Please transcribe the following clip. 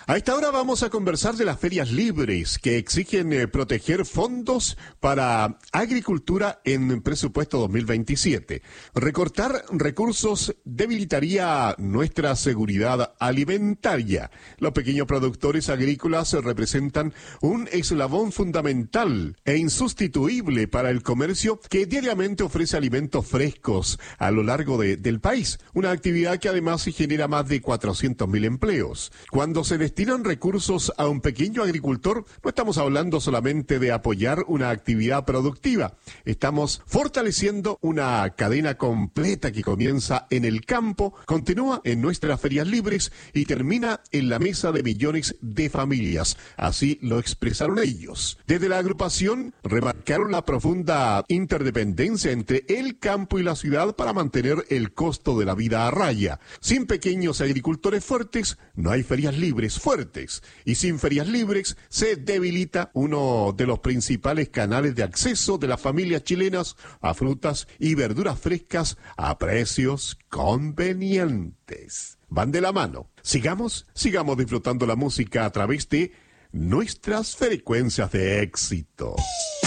A esta hora vamos a conversar de las ferias libres que exigen proteger fondos para agricultura en presupuesto 2027. Recortar recursos debilitaría nuestra seguridad alimentaria. Los pequeños productores agrícolas representan un eslabón fundamental e insustituible para el comercio que diariamente ofrece alimentos frescos a lo largo del país. Una actividad que además genera más de 400.000 empleos. Cuando se destinan recursos a un pequeño agricultor, no estamos hablando solamente de apoyar una actividad productiva. Estamos fortaleciendo una cadena completa que comienza en el campo, continúa en nuestras ferias libres y termina en la mesa de millones de familias. Así lo expresaron ellos. Desde la agrupación remarcaron la profunda interdependencia entre el campo y la ciudad para mantener el costo de la vida a raya. Sin pequeños agricultores fuertes, no hay ferias libres fuertes. Y sin ferias libres, se debilita uno de los principales canales de acceso de las familias chilenas a frutas y verduras frescas a precios convenientes. Van de la mano. Sigamos disfrutando la música a través de nuestras frecuencias de éxito.